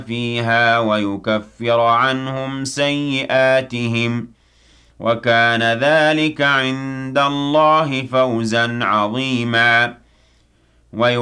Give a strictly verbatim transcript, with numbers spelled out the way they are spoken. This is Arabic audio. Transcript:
فيها ويكفر عنهم سيئاتهم وكان ذلك عند الله فوزا عظيما